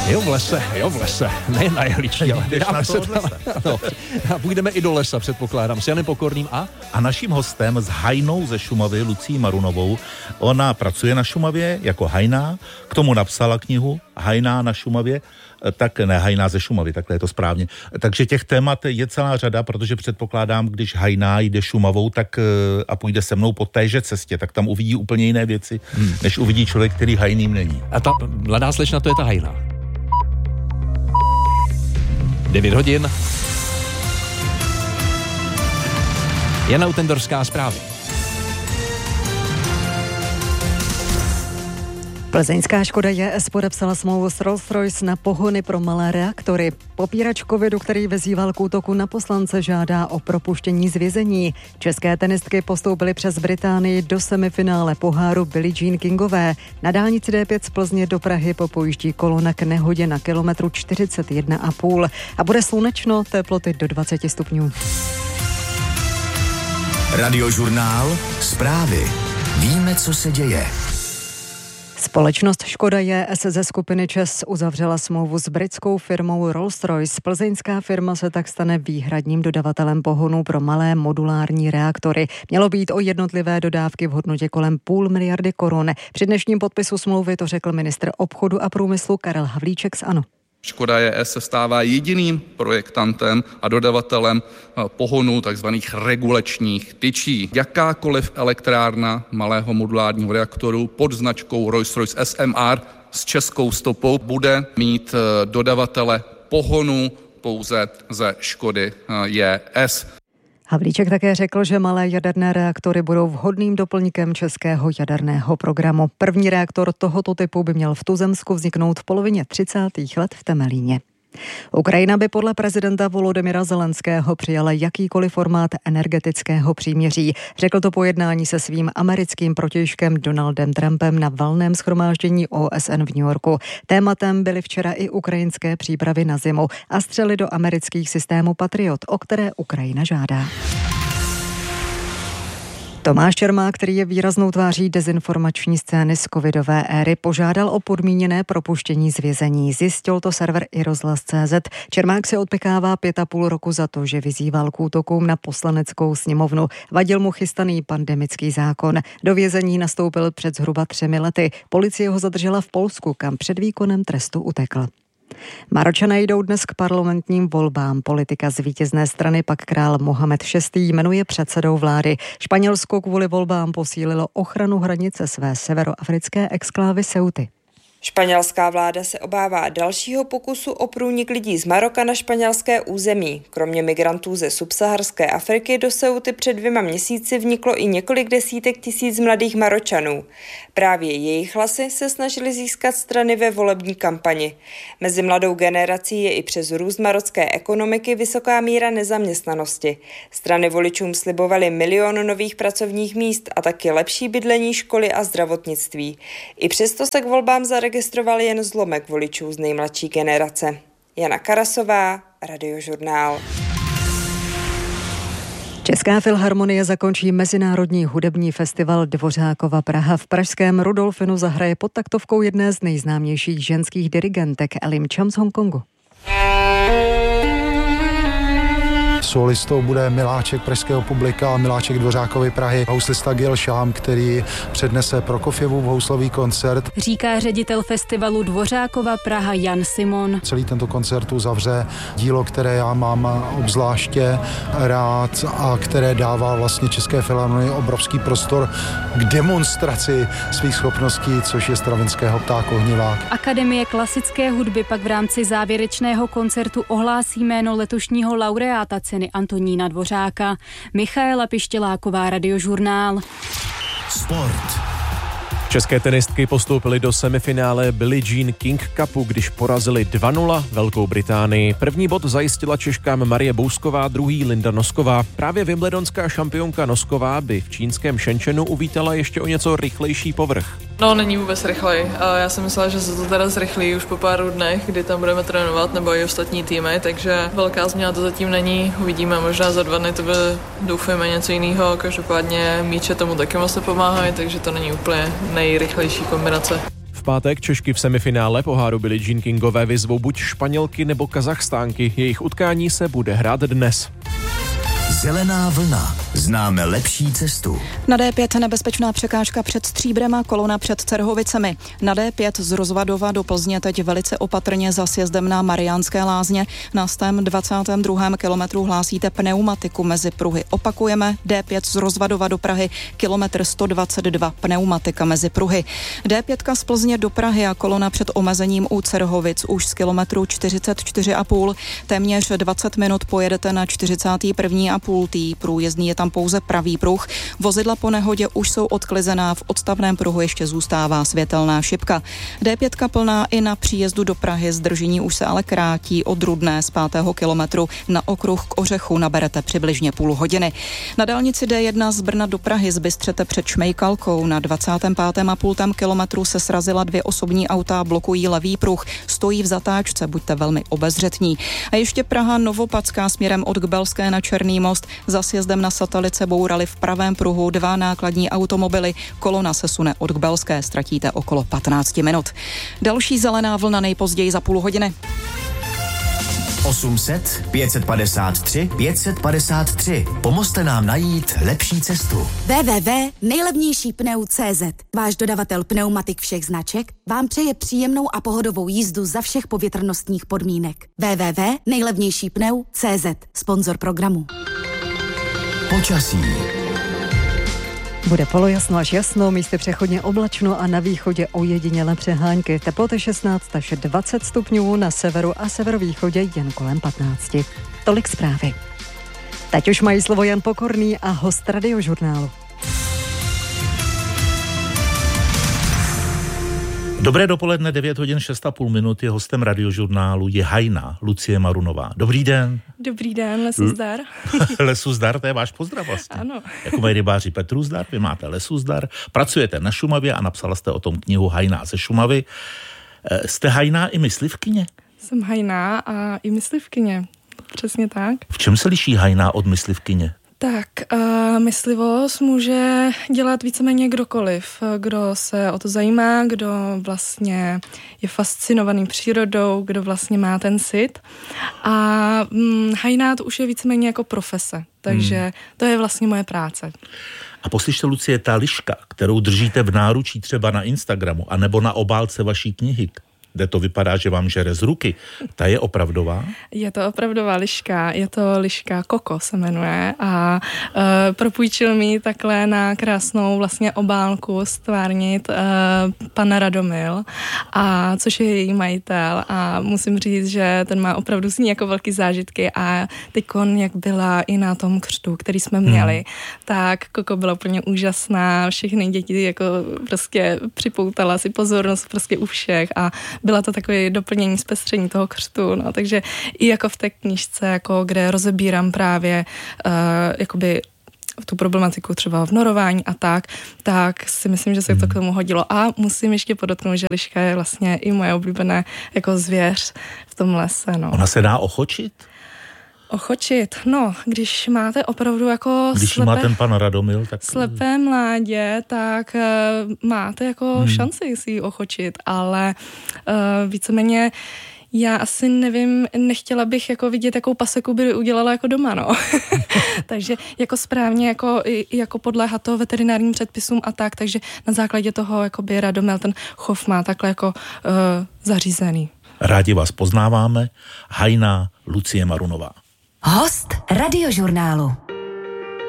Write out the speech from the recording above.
Jo v lese, ne na jehličí, ale vydáme se tam. No, a půjdeme i do lesa, předpokládám, s Janem Pokorným a naším hostem s hajnou ze Šumavy, Lucí Marunovou. Ona pracuje na Šumavě jako hajná, k tomu napsala knihu Hajná na Šumavě, tak ne hajná ze Šumavy, takhle je to správně. Takže těch témat je celá řada, protože předpokládám, když hajná jde Šumavou, tak a půjde se mnou po téže cestě, tak tam uvidí úplně jiné věci, než uvidí člověk, který hajným není. A ta mladá slečna, to je ta hajná. 9 hodin. Jana Utendorská, zprávy. Plzeňská Škoda JS podepsala smlouvu s Rolls-Royce na pohony pro malé reaktory. Popírač covidu, který vyzýval k útoku na poslance, žádá o propuštění z vězení. České tenistky postoupily přes Británii do semifinále poháru Billie Jean Kingové. Na dálnici D5 z Plzně do Prahy popojíždí kolona k nehodě na kilometru 41,5 a bude slunečno, teploty do 20 stupňů. Radiožurnál, zprávy. Víme, co se děje. Společnost Škoda JS ze skupiny ČEZ uzavřela smlouvu s britskou firmou Rolls-Royce. Plzeňská firma se tak stane výhradním dodavatelem pohonů pro malé modulární reaktory. Mělo být o jednotlivé dodávky v hodnotě kolem 500 miliardy korun. Při dnešním podpisu smlouvy to řekl ministr obchodu a průmyslu Karel Havlíček z ANO. Škoda JS se stává jediným projektantem a dodavatelem pohonů takzvaných regulačních tyčí. Jakákoliv elektrárna malého modulárního reaktoru pod značkou Rolls-Royce SMR s českou stopou bude mít dodavatele pohonů pouze ze Škody JS. Havlíček také řekl, že malé jaderné reaktory budou vhodným doplňkem českého jaderného programu. První reaktor tohoto typu by měl v Tuzemsku vzniknout v polovině 30. let v Temelíně. Ukrajina by podle prezidenta Volodymyra Zelenského přijala jakýkoliv formát energetického příměří. Řekl to po jednání se svým americkým protějškem Donaldem Trumpem na valném shromáždění OSN v New Yorku. Tématem byly včera i ukrajinské přípravy na zimu a střely do amerických systémů Patriot, o které Ukrajina žádá. Tomáš Čermák, který je výraznou tváří dezinformační scény z covidové éry, požádal o podmíněné propuštění z vězení. Zjistil to server iRozhlas.cz. Čermák si odpykává 5,5 roku za to, že vyzýval k útokům na poslaneckou sněmovnu. Vadil mu chystaný pandemický zákon. Do vězení nastoupil před zhruba 3 lety. Policie ho zadržela v Polsku, kam před výkonem trestu utekl. Maročané jdou dnes k parlamentním volbám. Politika z vítězné strany pak král Mohamed VI. Jmenuje předsedou vlády. Španělsko kvůli volbám posílilo ochranu hranice své severoafrické exklávy Ceuty. Španělská vláda se obává dalšího pokusu o průnik lidí z Maroka na španělské území. Kromě migrantů ze subsaharské Afriky do Ceuty před 2 měsíci vniklo i několik desítek tisíc mladých Maročanů. Právě jejich hlasy se snažili získat strany ve volební kampani. Mezi mladou generací je i přes růst marocké ekonomiky vysoká míra nezaměstnanosti. Strany voličům slibovaly 1 milion nových pracovních míst a taky lepší bydlení, školy a zdravotnictví. I přesto se k volbám zaregistroval jen zlomek voličů z nejmladší generace. Jana Karasová, Radiožurnál. Česká filharmonie zakončí mezinárodní hudební festival Dvořákova Praha. V pražském Rudolfinu zahraje pod taktovkou jedné z nejznámějších ženských dirigentek Elim Cham z Hongkongu. Solistou bude miláček pražského publika, miláček Dvořákovy Prahy, houslista Gil Šám, který přednese Prokofjevův houslový koncert. Říká ředitel festivalu Dvořákova Praha Jan Simon. Celý tento koncert uzavře dílo, které já mám obzvláště rád a které dává vlastně České filharmonii obrovský prostor k demonstraci svých schopností, což je Stravinského Pták ohnivák. Akademie klasické hudby pak v rámci závěrečného koncertu ohlásí jméno letošního laureáta ceny Antonína Dvořáka. Michaela Pištěláková, Radiožurnál. Sport. České tenistky postoupily do semifinále Billie Jean King Cupu, když porazili 2-0 Velkou Británii. První bod zajistila Češkám Marie Bousková, druhý Linda Nosková. Právě wimbledonská šampionka Nosková by v čínském Shenzhenu uvítala ještě o něco rychlejší povrch. No, není vůbec rychlej. Já jsem myslela, že se to teda zrychlí už po pár dnech, kdy tam budeme trénovat, nebo i ostatní týmy, takže velká změna to zatím není. Uvidíme, možná za 2 dny to bude, doufujeme, něco jiného. Každopádně míče tomu taky moc nepomáhají, takže to není úplně nejrychlejší kombinace. V pátek Češky v semifinále poháru Billie Jean Kingové vyzvou buď Španělky nebo Kazachstánky. Jejich utkání se bude hrát dnes. Zelená vlna. Známe lepší cestu. Na D5 nebezpečná překážka před Stříbrem a kolona před Cerhovicemi. Na D5 z Rozvadova do Plzně teď velice opatrně za sjezdem na Mariánské Lázně. Na 122. kilometru hlásíte pneumatiku mezi pruhy. Opakujeme D5 z Rozvadova do Prahy, kilometr 122, pneumatika mezi pruhy. D5 z Plzně do Prahy a kolona před omezením u Cerhovic už z kilometru 44,5. Téměř 20 minut pojedete na 41,5. Průjezdný je tam pouze pravý pruh. Vozidla po nehodě už jsou odklizená, v odstavném pruhu ještě zůstává světelná šipka. D5 plná i na příjezdu do Prahy, zdržení už se ale krátí od Rudné z 5. kilometru. Na okruh k Ořechu naberete přibližně půl hodiny. Na dálnici D1 z Brna do Prahy zbystřete před Šmejkalkou. Na 25,5 kilometru se srazila 2 osobní auta, blokují levý pruh, stojí v zatáčce, buďte velmi obezřetní. A ještě Praha Novopadská směrem od Kbelské na Černý most. Za sjezdem na Satelice bourali v pravém pruhu 2 nákladní automobily. Kolona se sune od Kbelské, ztratíte okolo 15 minut. Další zelená vlna nejpozději za půl hodiny. 800 553 553. Pomozte nám najít lepší cestu. www.nejlevnějšípneu.cz. Váš dodavatel pneumatik všech značek vám přeje příjemnou a pohodovou jízdu za všech povětrnostních podmínek. www.nejlevnějšípneu.cz. Sponzor programu. Počasí. Bude polojasno až jasno, místy přechodně oblačno a na východě ojedinělé přehánky. Teploty 16 až 20 stupňů, na severu a severovýchodě jen kolem 15. Tolik zprávy. Teď už mají slovo Jan Pokorný a host Radiožurnálu. Dobré dopoledne, 9 hodin 6,5 minuty. Hostem Radiožurnálu je hajná Lucie Marunová. Dobrý den. Dobrý den, lesu zdar. Lesu zdar, to je váš pozdrav vlastně. Ano. Jako mají rybáři Petru zdar, vy máte lesu zdar, pracujete na Šumavě a napsala jste o tom knihu Hajná ze Šumavy. Jste hajná i myslivkyně? Jsem hajná a i myslivkyně, přesně tak. V čem se liší hajná od myslivkyně? Tak, myslivost může dělat víceméně kdokoliv, kdo se o to zajímá, kdo vlastně je fascinovaný přírodou, kdo vlastně má ten cit. A hajná to už je víceméně jako profese, takže to je vlastně moje práce. A poslyšte, Lucie, ta liška, kterou držíte v náručí třeba na Instagramu, anebo na obálce vaší knihy, kde to vypadá, že vám žere z ruky, ta je opravdová? Je to opravdová liška, je to liška Koko se jmenuje a propůjčil mi takhle na krásnou vlastně obálku stvárnit pan Radomil, a což je její majitel a musím říct, že ten má opravdu s ní jako velký zážitky a teďkon, jak byla i na tom křtu, který jsme měli, tak Koko byla úplně úžasná, všechny děti jako prostě připoutala si pozornost prostě u všech a byla to takové doplnění, zpestření toho křtu, no, takže i jako v té knížce, jako kde rozebírám právě jakoby tu problematiku třeba v norování a tak si myslím, že se to k tomu hodilo. A musím ještě podotknout, že liška je vlastně i moje oblíbené jako zvěř v tom lese, no. Ona se dá ochočit? Ochočit, no, když máte opravdu jako když má ten pan Radomil, tak slepé mládě, tak máte jako šanci si ji ochočit, ale víceméně já asi nevím, nechtěla bych jako vidět, jakou paseku by udělala jako doma, no. Takže jako správně, jako podléhat to veterinárním předpisům a tak, takže na základě toho jakoby Radomil ten chov má takhle jako zařízený. Rádi vás poznáváme, hajná Lucie Marunová. Host Radiožurnálu.